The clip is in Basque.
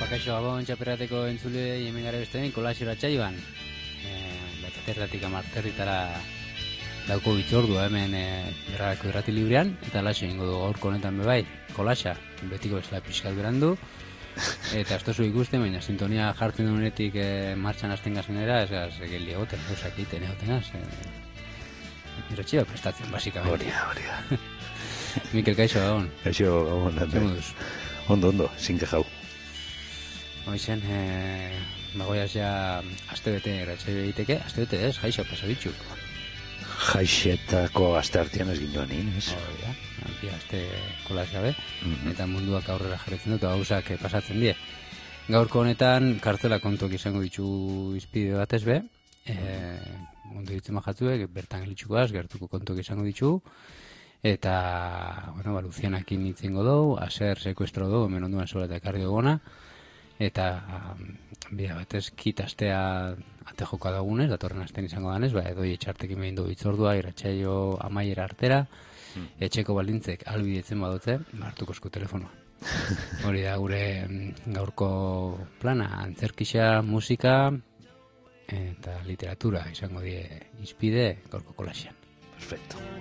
Bakaixo Gabon txaperrateko entzule hemen gara bestean kolaxera txaiban. Batzerratik amarterritara dauko bitzordua hemen berrarako irrati librean, eta laxe ingo du gaurko honetan bebai, kolaxa, betiko esla pixkat berandu, eta ez tozu ikusten, baina sintonia jartzen duenetik martxan hasten gazenera, ez gaz, geldi egoten, eusak iten egotenaz. Irratxiba prestatzen, basikamente. Hori da. Mikel, kaixo Gabon. Kaixo Gabon. Zemuduz. Ondo, sin quejau. Hoizen, bagoiaz ja astebete irratxai egiteke, astebete ez, jaixo pasabitxuk. Jaixetako aste artean ez ginoan ez? Ja, aste kolaz gabe, eta munduak aurrera jarretzen dut, gauzak pasatzen die. Gaurko honetan, kartzela kontuak izango ditu izpide batez be, ondo ditzen majatzuek, bertan gelitxukoaz, gertuko kontuak izango ditu, eta, bueno, Lucianakin itzengo dugu, aser sekuestro dugu, hemen onduan sola eta ekarri duguna, eta bida batez kit astea ate joka dagunez, datorren asten izango danez, edoi etxartekin behin du itzordua, irratsaio amaiera artera, etxeko baldintzek albidetzen badute, hartuko esku telefonoa. Hori da gure gaurko plana, antzerkisa, musika eta literatura izango die izpide gaurko kolaxean. Perfecto.